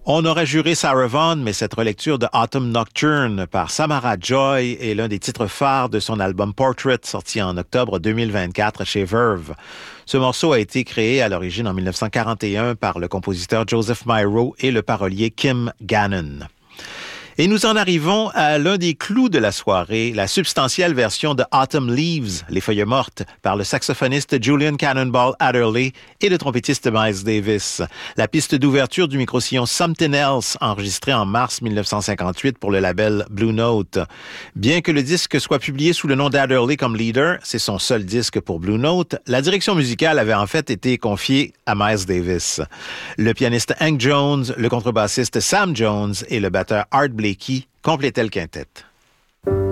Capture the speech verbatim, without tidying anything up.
On aurait juré Sarah Vaughan, mais cette relecture de Autumn Nocturne par Samara Joy est l'un des titres phares de son album Portrait, sorti en octobre deux mille vingt-quatre chez Verve. Ce morceau a été créé à l'origine en dix-neuf cent quarante et un par le compositeur Joseph Myro et le parolier Kim Gannon. Et nous en arrivons à l'un des clous de la soirée, la substantielle version de Autumn Leaves, Les feuilles mortes, par le saxophoniste Julian Cannonball Adderley et le trompettiste Miles Davis. La piste d'ouverture du micro-sillon Something Else, enregistrée en mars dix-neuf cent cinquante-huit pour le label Blue Note. Bien que le disque soit publié sous le nom d'Adderley comme leader, c'est son seul disque pour Blue Note, la direction musicale avait en fait été confiée à Miles Davis. Le pianiste Hank Jones, le contrebassiste Sam Jones et le batteur Art Blakey qui complétaient le quintet.